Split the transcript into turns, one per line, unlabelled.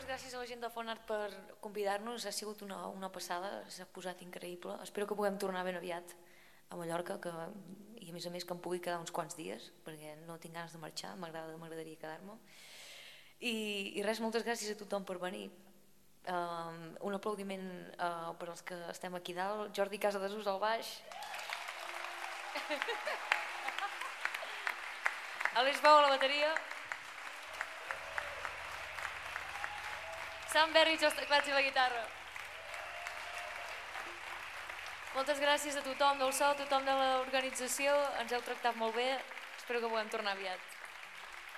moltes gràcies a la gent de Font Art per convidar-nos, ha sigut una passada, s'ha posat increïble. Espero que puguem tornar ben aviat a Mallorca i a més que em pugui quedar uns quants dies perquè no tinc ganes de marxar, m'agradaria quedar-me. I res, moltes gràcies a tothom per venir. Un aplaudiment per als que estem aquí dalt, Jordi Casadesús al baix, Aleix Bou a la bateria, Sam Berrich als teclats i la guitarra. Moltes gràcies a tothom del so, a tothom de l'organització, ens heu tractat molt bé, espero que puguem tornar aviat.